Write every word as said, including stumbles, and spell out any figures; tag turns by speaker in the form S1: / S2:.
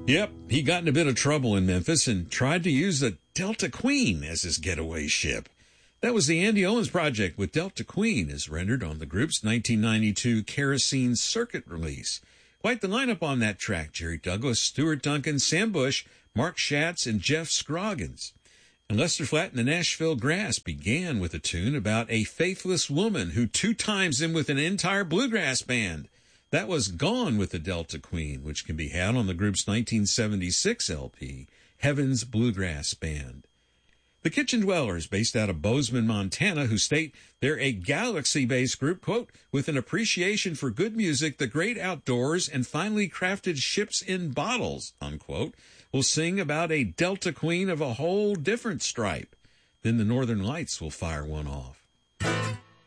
S1: Yep, he got in a bit of trouble in Memphis and tried to use the Delta Queen as his getaway ship. That was the Andy Owens Project with Delta Queen, as rendered on the group's nineteen ninety-two Kerosene Circuit release. Quite the lineup on that track: Jerry Douglas, Stuart Duncan, Sam Bush, Mark Schatz, and Jeff Scroggins. And Lester Flatt and the Nashville Grass began with a tune about a faithless woman who two times in with an entire bluegrass band. That was Gone with the Delta Queen, which can be had on the group's nineteen seventy-six L P, Heaven's Bluegrass Band. The Kitchen Dwellers, based out of Bozeman, Montana, who state they're a galaxy-based group, quote, with an appreciation for good music, the great outdoors, and finely crafted ships in bottles, unquote, will sing about a Delta Queen of a whole different stripe. Then the Northern Lights will fire one off.